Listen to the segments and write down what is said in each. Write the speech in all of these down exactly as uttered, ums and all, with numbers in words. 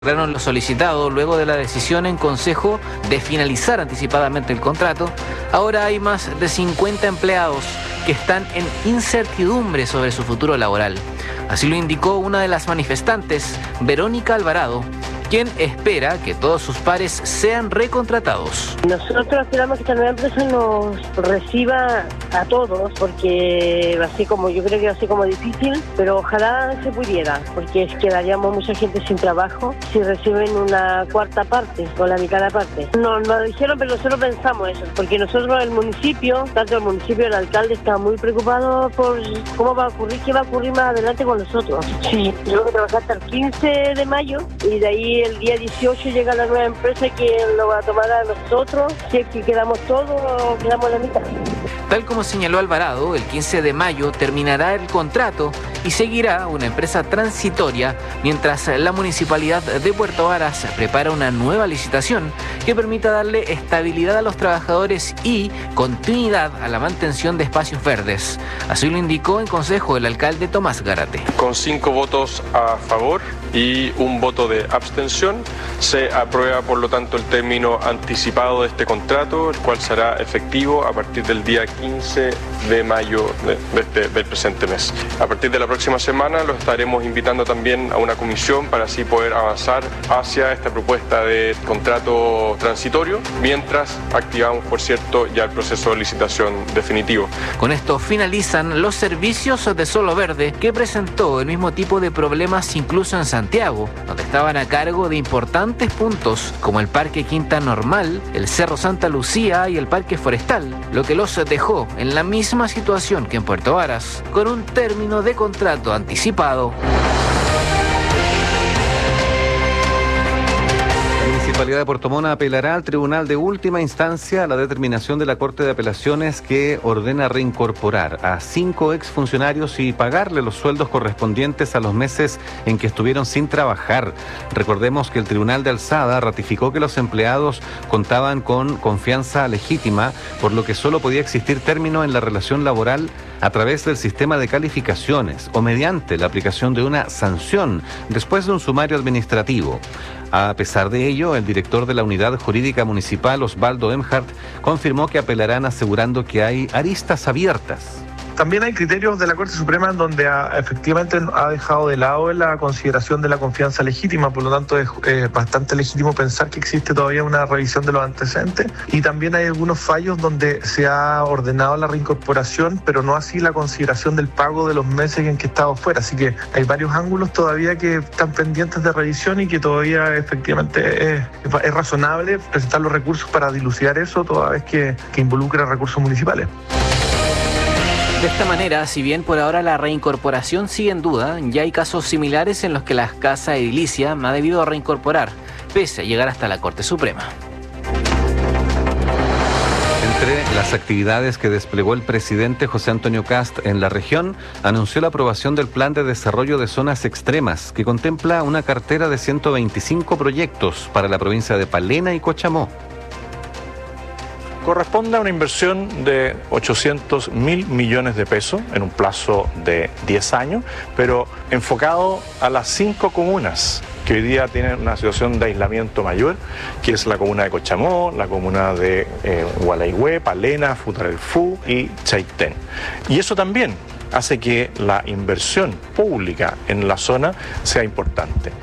Lograron lo solicitado luego de la decisión en Consejo de finalizar anticipadamente el contrato. Ahora hay más de cincuenta empleados que están en incertidumbre sobre su futuro laboral. Así lo indicó una de las manifestantes, Verónica Alvarado, quien espera que todos sus pares sean recontratados. Nosotros esperamos que esta nueva empresa nos reciba a todos, porque así como yo creo que va a ser como difícil, pero ojalá se pudiera, porque quedaríamos mucha gente sin trabajo si reciben una cuarta parte o la mitad de la parte. No, nos dijeron, pero nosotros pensamos eso, porque nosotros el municipio, tanto el municipio el alcalde está muy preocupado por cómo va a ocurrir, qué va a ocurrir más adelante con nosotros. Sí, yo creo que trabajar hasta el quince de mayo y de ahí el día dieciocho llega la nueva empresa que lo va a tomar a nosotros, si es que quedamos todos o quedamos la mitad. Tal como señaló Alvarado, el quince de mayo terminará el contrato y seguirá una empresa transitoria mientras la Municipalidad de Puerto Varas prepara una nueva licitación que permita darle estabilidad a los trabajadores y continuidad a la mantención de espacios verdes. Así lo indicó en consejo el alcalde Tomás Garate. Con cinco votos a favor y un voto de abstención, se aprueba por lo tanto el término anticipado de este contrato, el cual será efectivo a partir del día quince de mayo de, de este, del presente mes. A partir de la próxima semana los estaremos invitando también a una comisión para así poder avanzar hacia esta propuesta de contrato transitorio, mientras activamos, por cierto, ya el proceso de licitación definitivo. Con esto finalizan los servicios de Solo Verde, que presentó el mismo tipo de problemas incluso en Santiago, donde estaban a cargo de importantes puntos como el Parque Quinta Normal, el Cerro Santa Lucía y el Parque Forestal, lo que los dejó en la misma situación que en Puerto Varas, con un término de contrato anticipado. La Municipalidad de Puerto Montt apelará al Tribunal de Última Instancia a la determinación de la Corte de Apelaciones que ordena reincorporar a cinco exfuncionarios y pagarle los sueldos correspondientes a los meses en que estuvieron sin trabajar. Recordemos que el Tribunal de Alzada ratificó que los empleados contaban con confianza legítima, por lo que solo podía existir término en la relación laboral a través del sistema de calificaciones o mediante la aplicación de una sanción después de un sumario administrativo. A pesar de ello, el director de la Unidad Jurídica Municipal, Osvaldo Emhart, confirmó que apelarán asegurando que hay aristas abiertas. También hay criterios de la Corte Suprema en donde ha, efectivamente ha dejado de lado la consideración de la confianza legítima, por lo tanto es eh, bastante legítimo pensar que existe todavía una revisión de los antecedentes, y también hay algunos fallos donde se ha ordenado la reincorporación, pero no así la consideración del pago de los meses en que estaba fuera, así que hay varios ángulos todavía que están pendientes de revisión y que todavía efectivamente es, es razonable presentar los recursos para dilucidar eso, toda vez que, que involucra recursos municipales. De esta manera, si bien por ahora la reincorporación sigue en duda, ya hay casos similares en los que la Casa Edilicia ha debido reincorporar, pese a llegar hasta la Corte Suprema. Entre las actividades que desplegó el presidente José Antonio Kast en la región, anunció la aprobación del Plan de Desarrollo de Zonas Extremas, que contempla una cartera de ciento veinticinco proyectos para la provincia de Palena y Cochamó. Corresponde a una inversión de ochocientos mil millones de pesos en un plazo de diez años, pero enfocado a las cinco comunas que hoy día tienen una situación de aislamiento mayor, que es la comuna de Cochamó, la comuna de eh, Gualeguay, Palena, Futarelfú y Chaitén. Y eso también hace que la inversión pública en la zona sea importante.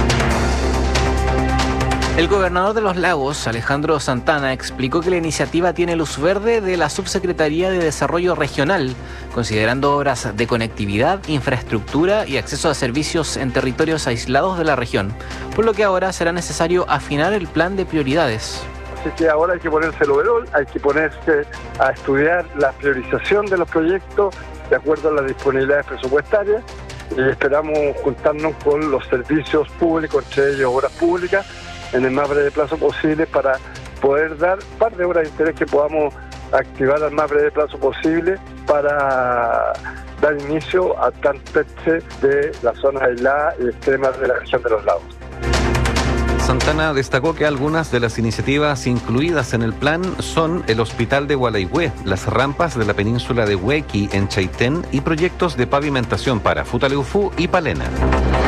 El gobernador de los Lagos, Alejandro Santana, explicó que la iniciativa tiene luz verde de la Subsecretaría de Desarrollo Regional, considerando obras de conectividad, infraestructura y acceso a servicios en territorios aislados de la región, por lo que ahora será necesario afinar el plan de prioridades. Así que ahora hay que ponerse el overall, hay que ponerse a estudiar la priorización de los proyectos de acuerdo a las disponibilidades presupuestarias, y esperamos juntarnos con los servicios públicos, entre ellos obras públicas, en el más breve plazo posible para poder dar un par de obras de interés que podamos activar al más breve plazo posible para dar inicio a tan peste de las zonas aisladas y extremas de la región de los lagos. Santana destacó que algunas de las iniciativas incluidas en el plan son el Hospital de Gualeguay, las rampas de la península de Huequi en Chaitén y proyectos de pavimentación para Futaleufú y Palena.